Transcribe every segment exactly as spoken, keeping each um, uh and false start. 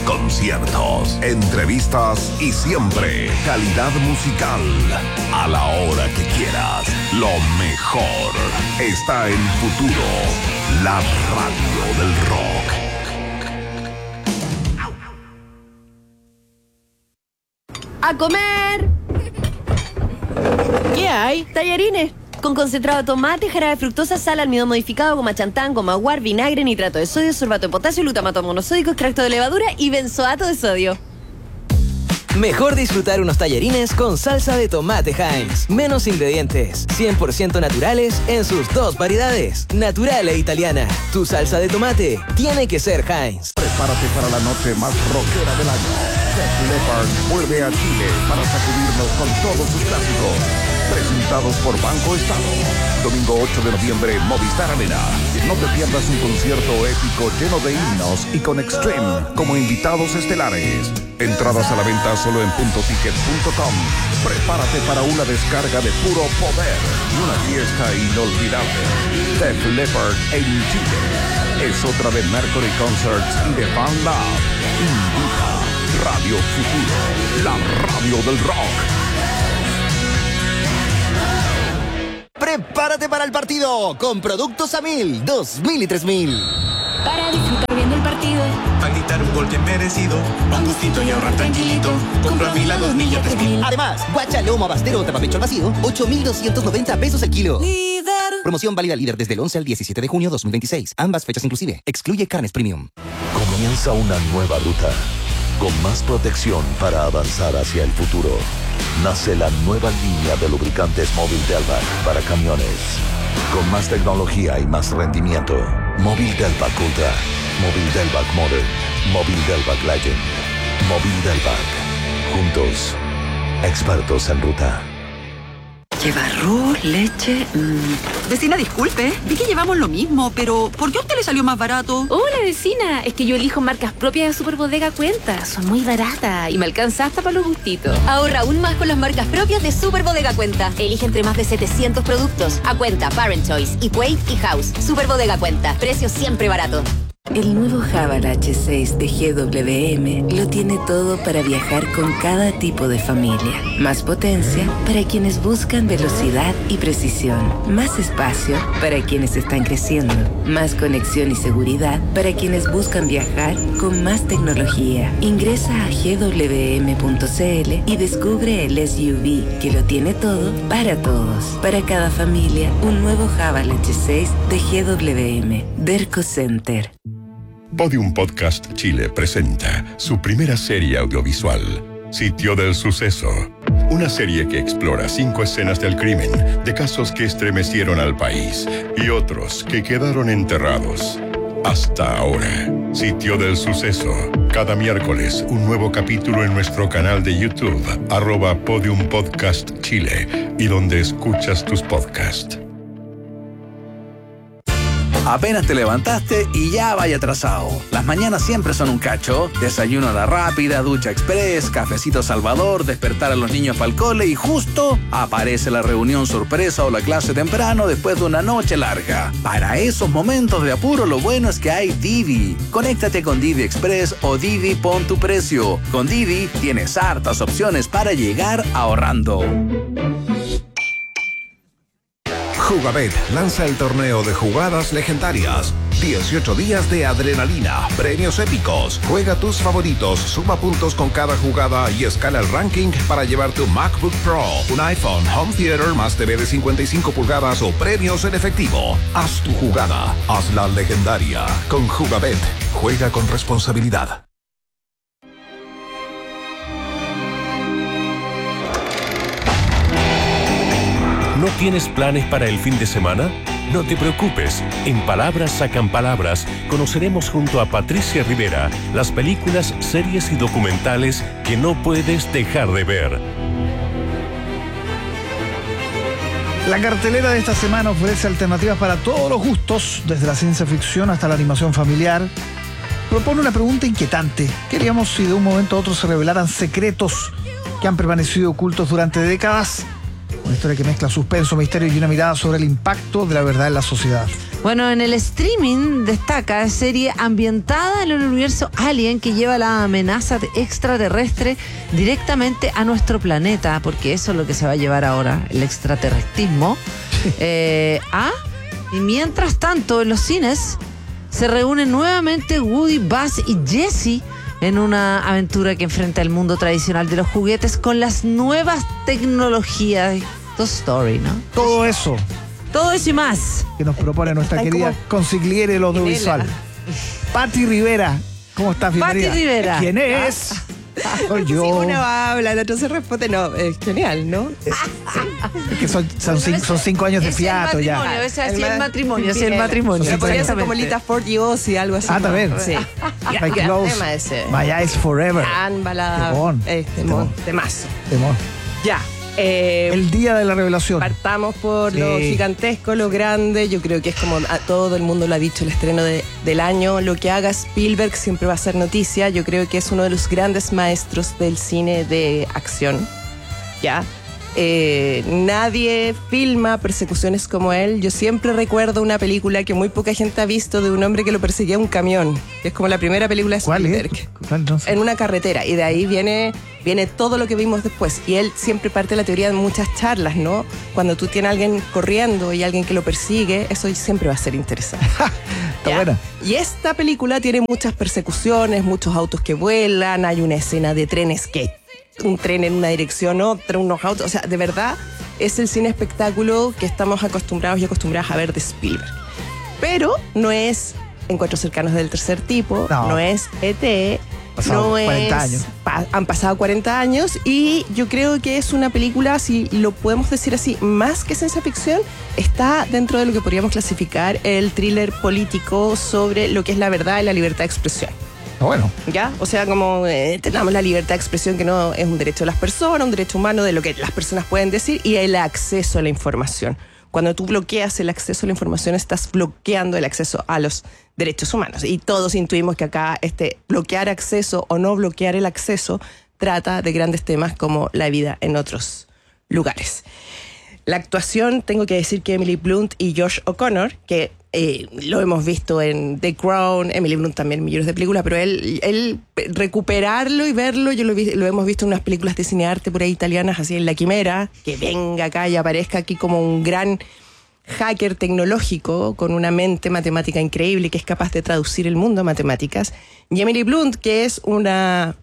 conciertos, entrevistas y siempre calidad musical. A la hora que quieras, lo mejor está en Futuro, la radio del rock. ¡A comer! ¿Qué hay? Tallarines. Con concentrado de tomate, jarabe de fructosa, sal, almidón modificado, goma chantán, goma guar, vinagre, nitrato de sodio, sorbato de potasio, glutamato monosódico, extracto de levadura y benzoato de sodio. Mejor disfrutar unos tallarines con salsa de tomate Heinz. Menos ingredientes, cien por ciento naturales en sus dos variedades, natural e italiana. Tu salsa de tomate tiene que ser Heinz. Prepárate para la noche más rockera del año. Def Leppard vuelve a Chile para sacudirnos con todos sus clásicos. Presentados por Banco Estado. Domingo ocho de noviembre, Movistar Arena. No te pierdas un concierto épico lleno de himnos y con Extreme como invitados estelares. Entradas a la venta solo en punto ticket punto com. Prepárate para una descarga de puro poder y una fiesta inolvidable. Def Leppard en Chile. Es otra de Mercury Concerts y de Fan Lab. Invita Radio Futuro, la radio del rock. Prepárate para el partido con productos a mil, dos mil y tres mil. Para disfrutar viendo el partido, para gritar un gol bien merecido, pa' un gustito y ahorrar tranquilito, compra mil a dos mil y a tres mil. Además, guacha, lomo, abastero o tapapecho al vacío, ocho mil doscientos noventa pesos el kilo. líder. Promoción válida líder desde el once al diecisiete de junio dos mil veintiséis. Ambas fechas inclusive. Excluye carnes premium. Comienza una nueva ruta con más protección para avanzar hacia el futuro. Nace la nueva línea de lubricantes Móvil Delvac para camiones. Con más tecnología y más rendimiento. Móvil Delvac Ultra, Móvil Delvac Modern, Móvil Delvac Legend, Móvil Delvac. Juntos, expertos en ruta. Lleva arroz, leche... Mmm. Vecina, disculpe, vi que llevamos lo mismo, pero ¿por qué a usted le salió más barato? Hola, vecina. Es que yo elijo marcas propias de Super Bodega Cuenta. Son muy baratas y me alcanza hasta para los gustitos. Ahorra aún más con las marcas propias de Super Bodega Cuenta. Elige entre más de setecientos productos. A Cuenta, Parent Choice, Equate y House. Super Bodega Cuenta. Precio siempre barato. El nuevo Haval H seis de G W M lo tiene todo para viajar con cada tipo de familia. Más potencia para quienes buscan velocidad y precisión. Más espacio para quienes están creciendo. Más conexión y seguridad para quienes buscan viajar con más tecnología. Ingresa a g w m punto c l y descubre el S U V que lo tiene todo para todos. Para cada familia, un nuevo Haval H seis de G W M. Derco Center. Podium Podcast Chile presenta su primera serie audiovisual, Sitio del Suceso. Una serie que explora cinco escenas del crimen, de casos que estremecieron al país y otros que quedaron enterrados. Hasta ahora, Sitio del Suceso. Cada miércoles, un nuevo capítulo en nuestro canal de YouTube, arroba Podium Podcast Chile, y donde escuchas tus podcasts. Apenas te levantaste y ya vaya atrasado. Las mañanas siempre son un cacho. Desayuno a la rápida, ducha express, cafecito Salvador, despertar a los niños para el cole y justo aparece la reunión sorpresa o la clase temprano después de una noche larga. Para esos momentos de apuro, lo bueno es que hay Didi. Conéctate con Didi Express o Didi Pon tu Precio. Con Didi tienes hartas opciones para llegar ahorrando. Jugabet lanza el torneo de jugadas legendarias. dieciocho días de adrenalina, premios épicos. Juega tus favoritos, suma puntos con cada jugada y escala el ranking para llevarte un MacBook Pro, un iPhone, Home Theater más T V de cincuenta y cinco pulgadas o premios en efectivo. Haz tu jugada, hazla legendaria. Con Jugabet, juega con responsabilidad. ¿No tienes planes para el fin de semana? No te preocupes. En Palabras Sacan Palabras conoceremos junto a Patricia Rivera las películas, series y documentales que no puedes dejar de ver. La cartelera de esta semana ofrece alternativas para todos los gustos, desde la ciencia ficción hasta la animación familiar. Propone una pregunta inquietante. ¿Qué haríamos si de un momento a otro se revelaran secretos que han permanecido ocultos durante décadas? Una historia que mezcla suspenso, misterio y una mirada sobre el impacto de la verdad en la sociedad. Bueno, en el streaming destaca serie ambientada en el universo Alien que lleva la amenaza extraterrestre directamente a nuestro planeta, porque eso es lo que se va a llevar ahora, el extraterrestismo. eh, ah, y mientras tanto, en los cines se reúnen nuevamente Woody, Buzz y Jessie en una aventura que enfrenta el mundo tradicional de los juguetes con las nuevas tecnologías. Toy Story, ¿no? Todo eso. Todo eso y más. Que nos propone nuestra Están querida consigliere del audiovisual. Patti Rivera. ¿Cómo estás, bienvenida? Patti Rivera. ¿Quién es? Ah, soy yo. Si uno habla, el otro se responde. No, es genial, ¿no? Es que son, son, cinco, son cinco años de fiato es ya. Ese es el matrimonio, es el matrimonio. Se podría ser como Lita Ford y Ozzy, algo así. Ah, también. Sí. My Close, tema ese. My Eyes Forever. Gran balada. Temón. Eh, temón. Temazo. Temón. Ya. Eh, el día de la revelación. Partamos por Sí. lo gigantesco, lo grande. Yo creo que es como a todo el mundo lo ha dicho, el estreno de, del año. Lo que haga Spielberg siempre va a ser noticia. Yo creo que es uno de los grandes maestros del cine de acción. ¿Ya? Eh, nadie filma persecuciones como él. Yo siempre recuerdo una película que muy poca gente ha visto de un hombre que lo perseguía un camión, que es como la primera película de Spielberg. ¿Cuál es? ¿Cuál, no sé? En una carretera, y de ahí viene, viene todo lo que vimos después. Y él siempre parte de la teoría de muchas charlas, ¿no? Cuando tú tienes a alguien corriendo y alguien que lo persigue, eso siempre va a ser interesante. Está buena. Y esta película tiene muchas persecuciones, muchos autos que vuelan, hay una escena de trenes que un tren en una dirección, otra, unos autos, o sea, de verdad es el cine espectáculo que estamos acostumbrados y acostumbradas a ver de Spielberg. Pero no es Encuentros cercanos del tercer tipo, no, No. es E T, Pasado no cuarenta es... años. pa- han pasado cuarenta años y yo creo que es una película, si lo podemos decir así, más que ciencia ficción, está dentro de lo que podríamos clasificar el thriller político sobre lo que es la verdad y la libertad de expresión. Bueno. ¿Ya? O sea, como eh, tenemos la libertad de expresión, que no es un derecho de las personas, un derecho humano de lo que las personas pueden decir, y el acceso a la información. Cuando tú bloqueas el acceso a la información, estás bloqueando el acceso a los derechos humanos. Y todos intuimos que acá este bloquear acceso o no bloquear el acceso trata de grandes temas como la vida en otros lugares. La actuación, tengo que decir que Emily Blunt y Josh O'Connor, que eh, lo hemos visto en The Crown, Emily Blunt también en millones de películas, pero él, él recuperarlo y verlo, yo lo, vi, lo hemos visto en unas películas de cinearte por ahí italianas, así en La Quimera, que venga acá y aparezca aquí como un gran hacker tecnológico con una mente matemática increíble que es capaz de traducir el mundo a matemáticas. Y Emily Blunt, que es una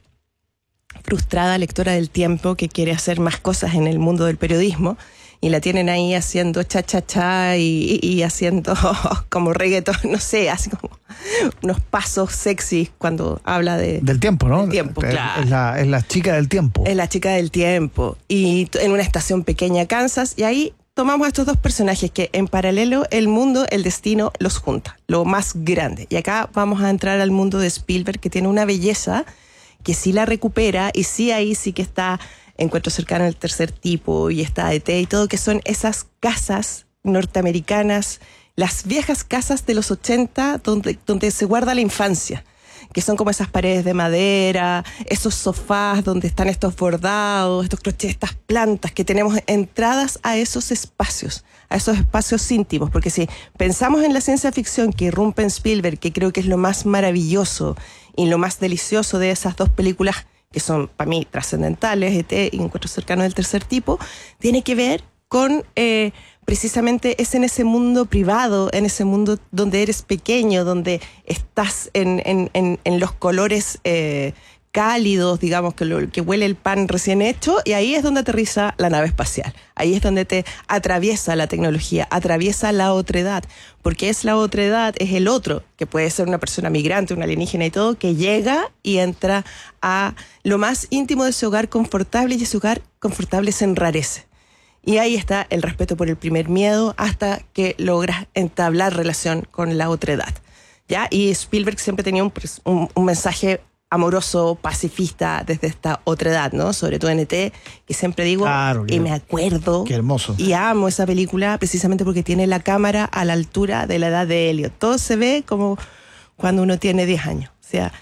frustrada lectora del tiempo que quiere hacer más cosas en el mundo del periodismo, y la tienen ahí haciendo cha-cha-cha y, y, y haciendo como reggaetón, no sé, así como unos pasos sexy cuando habla de... Del tiempo, ¿no? Del tiempo, es, claro. Es la, es la chica del tiempo. Es la chica del tiempo. Y t- en una estación pequeña, Kansas, y ahí tomamos a estos dos personajes que en paralelo el mundo, el destino los junta, lo más grande. Y acá vamos a entrar al mundo de Spielberg, que tiene una belleza que sí la recupera, y sí ahí sí que está Encuentro cercano del tercer tipo y está E T y todo, que son esas casas norteamericanas, las viejas casas de los ochenta donde, donde se guarda la infancia, que son como esas paredes de madera, esos sofás donde están estos bordados, estos crochets, estas plantas, que tenemos entradas a esos espacios, a esos espacios íntimos, porque si pensamos en la ciencia ficción que irrumpe en Spielberg, que creo que es lo más maravilloso y lo más delicioso de esas dos películas, que son para mí trascendentales, E T y Encuentro cercano del tercer tipo, tiene que ver con eh, precisamente es en ese mundo privado, en ese mundo donde eres pequeño, donde estás en, en, en, en los colores eh, cálidos, digamos, que, lo, que huele el pan recién hecho, y ahí es donde aterriza la nave espacial. Ahí es donde te atraviesa la tecnología, atraviesa la otredad, porque es la otredad, es el otro, que puede ser una persona migrante, una alienígena y todo, que llega y entra a lo más íntimo de ese hogar confortable, y ese hogar confortable se enrarece. Y ahí está el respeto por el primer miedo hasta que logras entablar relación con la otredad, ¿ya? Y Spielberg siempre tenía un, un, un mensaje amoroso, pacifista desde esta otredad, ¿no? Sobre todo en E T, que siempre digo, claro, y me acuerdo, qué hermoso. Y amo esa película precisamente porque tiene la cámara a la altura de la edad de Elliot. Todo se ve como cuando uno tiene diez años. O sea,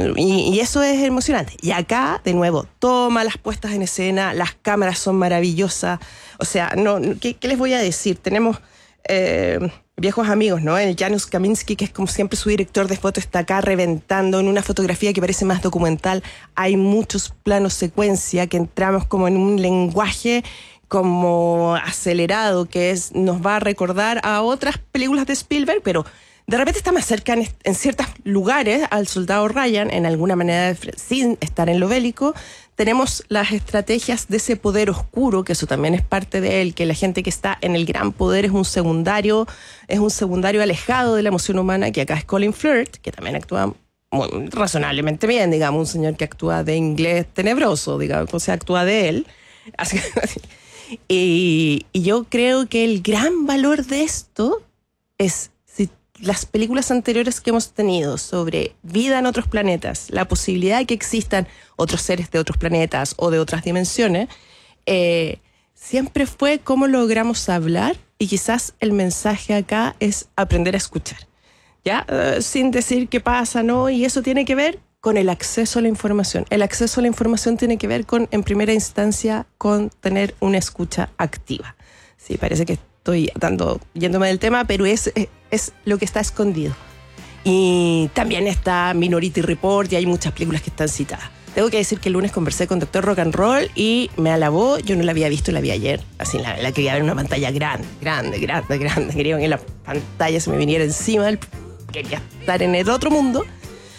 y, y eso es emocionante. Y acá, de nuevo, toma las puestas en escena, las cámaras son maravillosas. O sea, no, ¿qué, qué les voy a decir? Tenemos... Eh, viejos amigos, ¿no? El Janusz Kaminski, que es como siempre su director de foto, está acá reventando en una fotografía que parece más documental. Hay muchos planos secuencia que entramos como en un lenguaje como acelerado, que es, nos va a recordar a otras películas de Spielberg, pero de repente está más cerca en, en ciertos lugares al soldado Ryan, en alguna manera, sin estar en lo bélico. Tenemos las estrategias de ese poder oscuro, que eso también es parte de él, que la gente que está en el gran poder es un secundario, es un secundario alejado de la emoción humana, que acá es Colin Firth, que también actúa muy, razonablemente bien, digamos, un señor que actúa de inglés tenebroso, digamos, o sea, actúa de él. Así, y, y yo creo que el gran valor de esto es si las películas anteriores que hemos tenido sobre vida en otros planetas, la posibilidad de que existan otros seres de otros planetas o de otras dimensiones, eh, siempre fue cómo logramos hablar, y quizás el mensaje acá es aprender a escuchar, ¿ya? Uh, sin decir qué pasa, ¿no? Y eso tiene que ver con el acceso a la información. El acceso a la información tiene que ver con, en primera instancia, con tener una escucha activa. Sí, parece que estoy dando, yéndome del tema, pero es, es, es lo que está escondido. Y también está Minority Report y hay muchas películas que están citadas. Tengo que decir que el lunes conversé con Doctor Rock and Roll y me alabó. Yo no la había visto, la vi ayer. Así la, la quería ver en una pantalla grande, grande, grande, grande. Quería que la pantalla se me viniera encima. Quería estar en el otro mundo.